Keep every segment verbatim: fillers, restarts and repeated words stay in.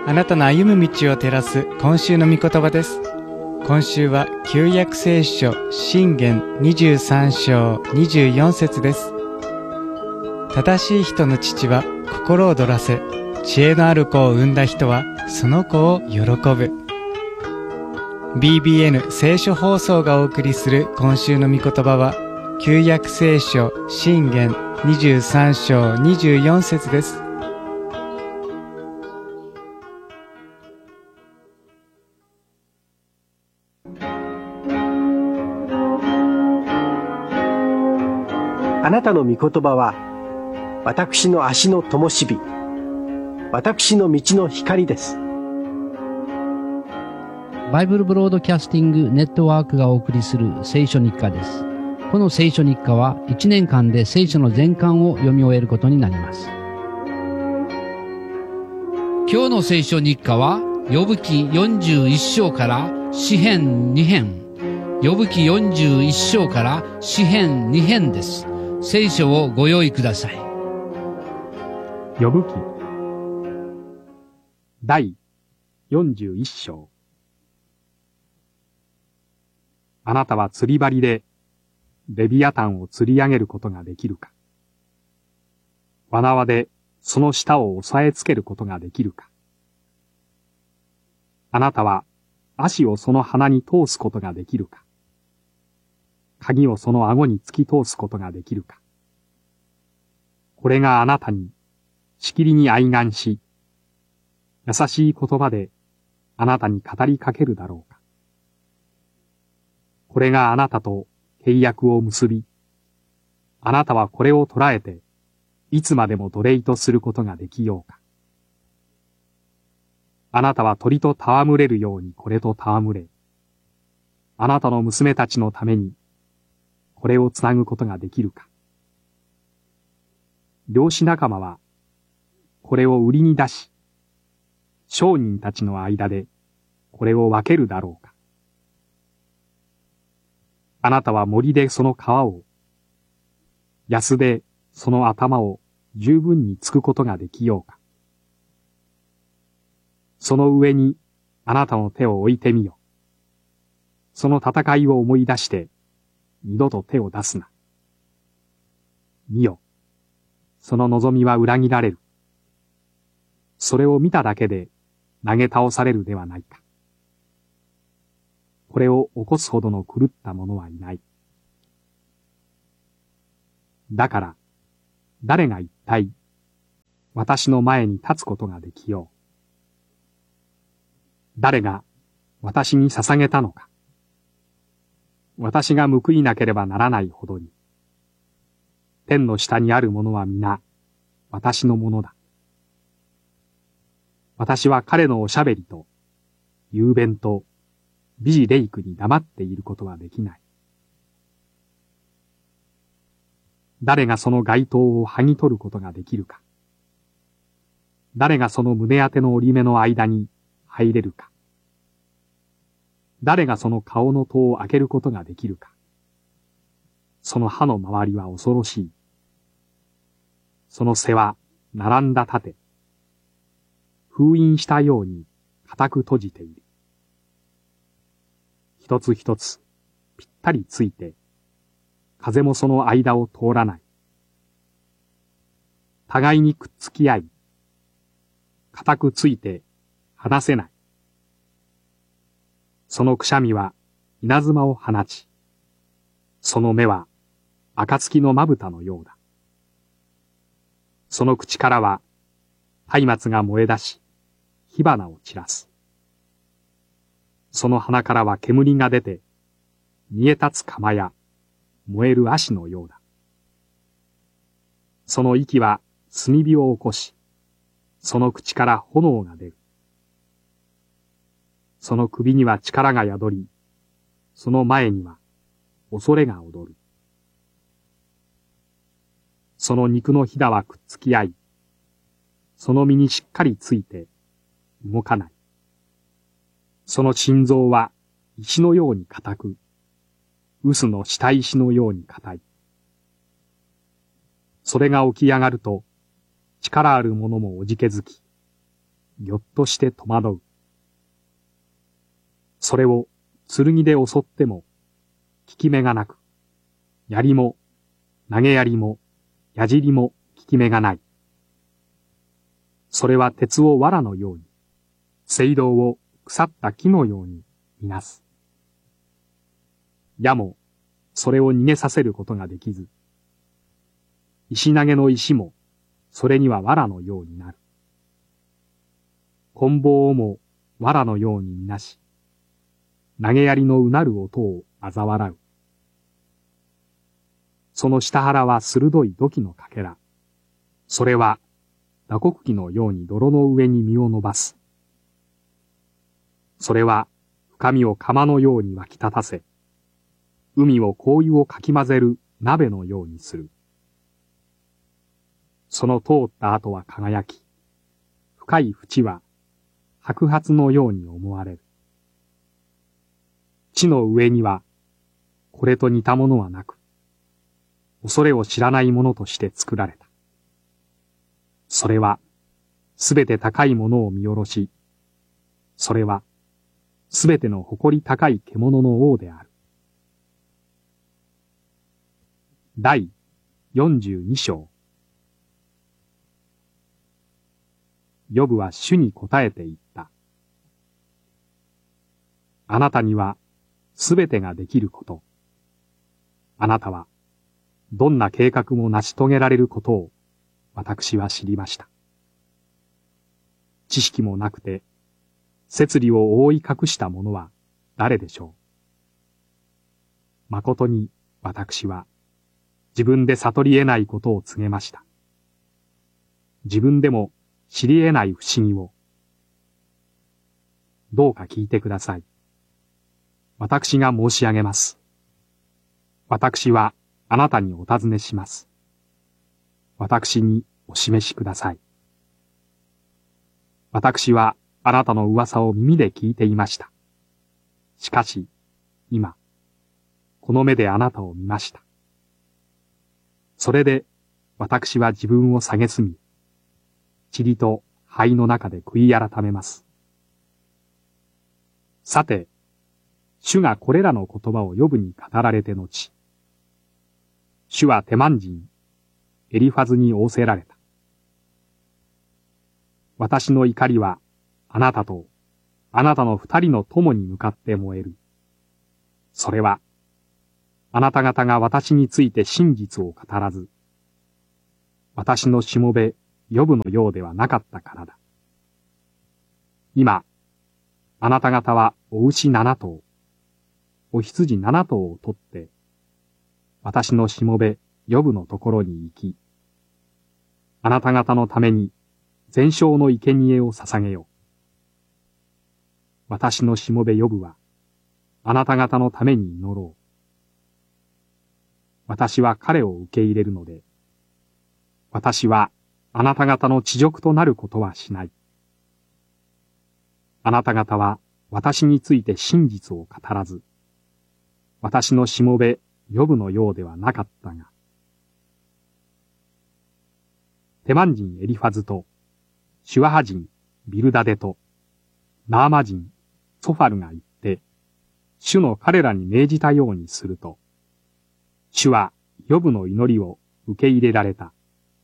あなたの歩む道を照らす今週の御言葉です。今週は旧約聖書箴言にじゅうさん章にじゅうよん節です。正しい人の父は心躍らせ、知恵のある子を産んだ人はその子を喜ぶ。 ビービーエヌ 聖書放送がお送りする今週の御言葉は旧約聖書箴言にじゅうさん章にじゅうよん節です。 あなたの御言葉は私の足の灯火、私の道の光です。 バイブルブロードキャスティングネットワークがお送りする聖書日課です。この聖書日課はいちねんかんで聖書の全巻を読み終えることになります。今日の聖書日課はヨブ記よんじゅういっ章から詩編に編、ヨブ記よんじゅういっ章から詩編に編です。聖書をご用意ください。 ヨブ記第よんじゅういっ章。あなたは釣り針でレビアタンを釣り上げることができるか。罠でその舌を押さえつけることができるか。あなたは足をその鼻に通すことができるか。鍵をその顎に突き通すことができるか。これがあなたにしきりに愛願し、優しい言葉であなたに語りかけるだろうか。これがあなたと契約を結び、あなたはこれを捉えて、いつまでも奴隷とすることができようか。あなたは鳥と戯れるようにこれと戯れ、あなたの娘たちのために、これをつなぐことができるか。漁師仲間は、これを売りに出し、商人たちの間で、これを分けるだろうか。あなたは森でその皮を、安でその頭を十分につくことができようか。その上にあなたの手を置いてみよ。その戦いを思い出して、二度と手を出すな。見よ。その望みは裏切られる。それを見ただけで投げ倒されるではないか。これを起こすほどの狂った者はいない。だから、誰が一体、私の前に立つことができよう。誰が私に捧げたのか。私が報いなければならないほどに。天の下にあるものは皆、私のものだ。私は彼のおしゃべりと、雄弁と、美辞麗句に黙っていることはできない。誰がその街灯を剥ぎ取ることができるか。誰がその胸当ての折り目の間に入れるか。誰がその顔の戸を開けることができるか。その歯の周りは恐ろしい。その背は並んだ盾。封印したように固く閉じている。一つ一つぴったりついて、風もその間を通らない。互いにくっつき合い、固くついて離せない。そのくしゃみは稲妻を放ち、その目は暁のまぶたのようだ。その口からは松明が燃え出し、火花を散らす。その鼻からは煙が出て、煮え立つ釜や燃える葦のようだ。その息は炭火を起こし、その口から炎が出る。その首には力が宿り、その前には恐れが踊る。その肉のひだはくっつき合い、その身にしっかりついて動かない。その心臓は石のように固く、臼の下石のように固い。それが起き上がると、力ある者もおじけづき、 ぎょっとして戸惑う。それを剣で襲っても、効き目がなく、槍も、投げ槍も、矢尻も効き目がない。それは鉄を藁のように、青銅を腐った木のようにみなす。矢も、それを逃げさせることができず、石投げの石も、それには藁のようになる。棍棒をも藁のようにみなし、投げ槍のうなる音を嘲笑う。その下腹は鋭い土器のかけら。それは打刻機のように泥の上に身を伸ばす。それは深みを釜のように湧き立たせ、海を香油をかき混ぜる鍋のようにする。その通った後は輝き、深い淵は白髪のように思われる。地の上にはこれと似たものはなく、恐れを知らないものとして作られた。それはすべて高いものを見下ろし、それはすべての誇り高い獣の王である。第よんじゅうに章。ヨブは主に答えて言った。あなたにはすべてができること。あなたはどんな計画も成し遂げられることを私は知りました。知識もなくて、摂理を覆い隠した者は誰でしょう。誠に私は自分で悟り得ないことを告げました。自分でも知り得ない不思議を。どうか聞いてください。私が申し上げます。私はあなたにお尋ねします。私にお示しください。私はあなたの噂を耳で聞いていました。しかし、今、この目であなたを見ました。それで、私は自分を蔑み、塵と灰の中で悔い改めます。さて、主がこれらの言葉をヨブに語られて後、主はテマン人、エリファズに仰せられた。私の怒りは、あなたと、あなたの二人の友に向かって燃える。それは、あなた方が私について真実を語らず、私のしもべ、ヨブのようではなかったからだ。今、あなた方はお牛七頭、お羊七頭を取って、私のしもべ、ヨブのところに行き、あなた方のために、全焼の生贄を捧げよう。私のしもべヨブは、あなた方のために祈ろう。私は彼を受け入れるので、私はあなた方の恥辱となることはしない。あなた方は私について真実を語らず、私のしもべヨブのようではなかったが、テマン人エリファズと、シュワハ人ビルダデと、ナーマ人ソファルが言って、主の彼らに命じたようにすると、主はヨブの祈りを受け入れられた。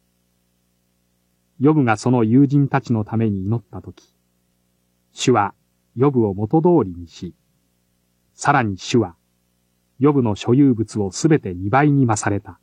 ヨブがその友人たちのために祈ったとき、主はヨブを元通りにし、さらに主はヨブの所有物をすべて二倍に増された。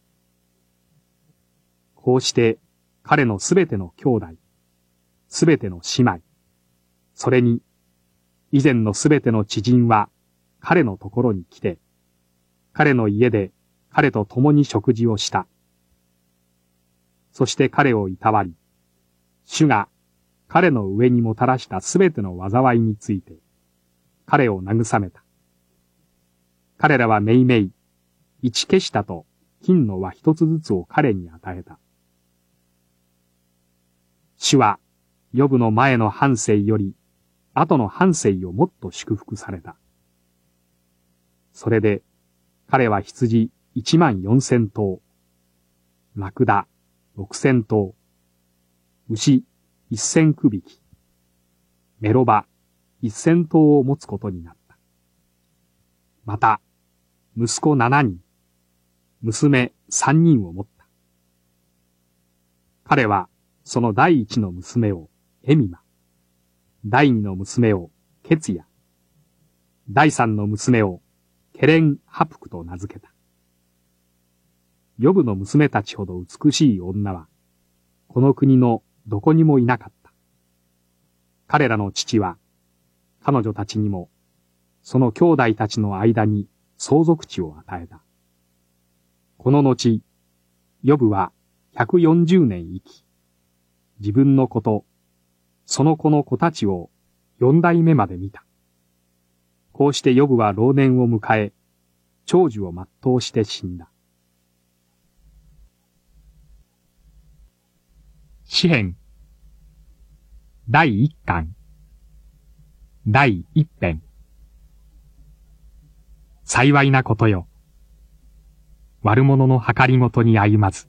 こうして彼のすべての兄弟、すべての姉妹、それに以前のすべての知人は彼のところに来て、彼の家で彼と共に食事をした。そして彼をいたわり、主が彼の上にもたらしたすべての災いについて、彼を慰めた。彼らはめいめい、一ケシタと金の輪一つずつを彼に与えた。主は、ヨブの前の半生より、後の半生をもっと祝福された。それで、彼は羊一万四千頭、ラクダ六千頭、牛一千区引き、 メロバ一千頭を持つことになった。また、息子七人、娘三人を持った。彼はその第一の娘をエミマ、第二の娘をケツヤ、第三の娘をケレンハプクと名付けた。ヨブの娘たちほど美しい女は、この国のどこにもいなかった。彼らの父は、彼女たちにも、その兄弟たちの間に相続地を与えた。この後、ヨブはひゃくよんじゅうねん生き、自分の子と、その子の子たちを四代目まで見た。こうしてヨブは老年を迎え、長寿を全うして死んだ。詩編第一巻第一編。幸いなことよ。悪者の計りごとに歩まず、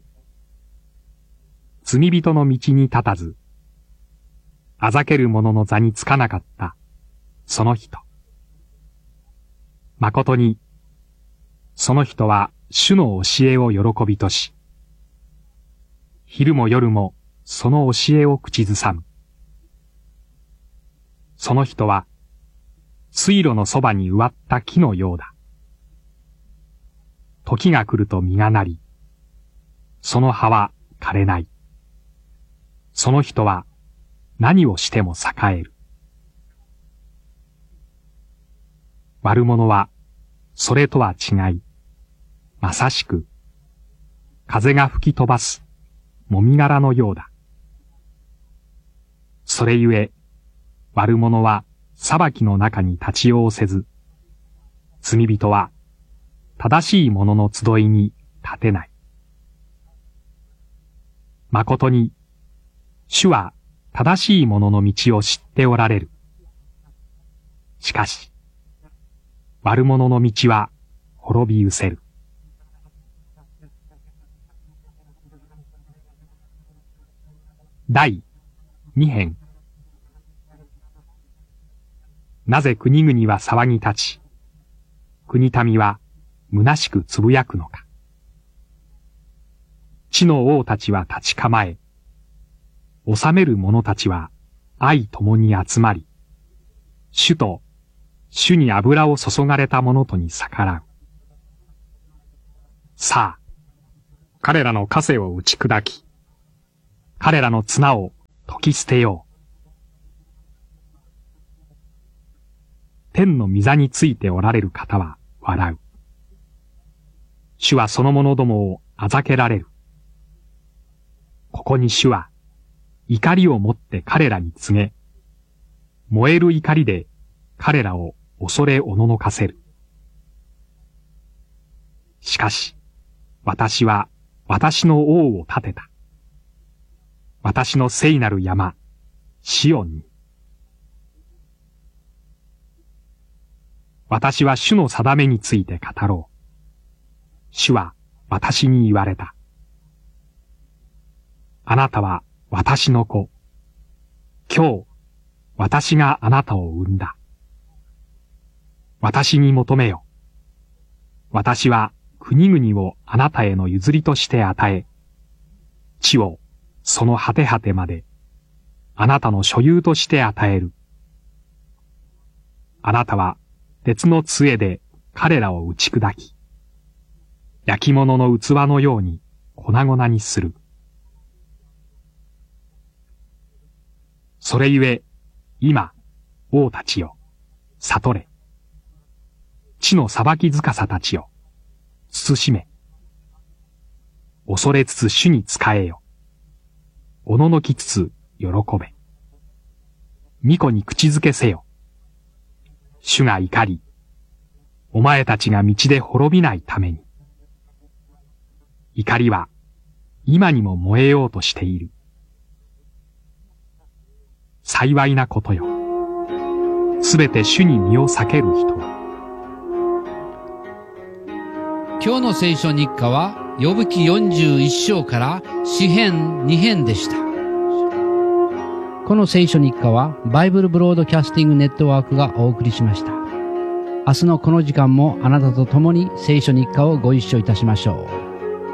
罪人の道に立たず、あざける者の座につかなかった、その人。誠に、その人は主の教えを喜びとし、昼も夜もその教えを口ずさむ。その人は、水路のそばに植わった木のようだ。時が来ると実がなり、その葉は枯れない。その人は何をしても栄える。悪者はそれとは違い、まさしく風が吹き飛ばすもみ殻のようだ。それゆえ悪者は裁きの中に立ち寄せず、罪人は正しい者の集いに立てない。誠に、主は正しい者の道を知っておられる。しかし、悪者の道は滅び失せる。第二編。なぜ国々は騒ぎ立ち、国民は虚しくつぶやくのか。地の王たちは立ち構え、治める者たちは愛共に集まり、主と主に油を注がれた者とに逆らう。さあ、彼らの枷を打ち砕き、彼らの綱を解き捨てよう。天の御座についておられる方は笑う。主はその者どもをあざけられる。ここに主は怒りをもって彼らに告げ、燃える怒りで彼らを恐れおののかせる。しかし、私は私の王を立てた。私の聖なる山、シオンに。私は主の定めについて語ろう。主は私に言われた。あなたは私の子。今日、私があなたを産んだ。私に求めよ。私は国々をあなたへの譲りとして与え、地をその果て果てまであなたの所有として与える。あなたは鉄の杖で彼らを打ち砕き、焼き物の器のように粉々にする。それゆえ、今、王たちよ、悟れ。地の裁き深さたちよ、慎め。恐れつつ主に仕えよ。おののきつつ喜べ。巫女に口づけせよ。主が怒り、お前たちが道で滅びないために。怒りは今にも燃えようとしている。幸いなことよ。すべて主に身を避ける人は。 今日の聖書日課は、ヨブ記よんじゅういっ章から詩編に編でした。 この聖書日課はバイブルブロードキャスティングネットワークがお送りしました。明日のこの時間もあなたと共に聖書日課をご一緒いたしましょう。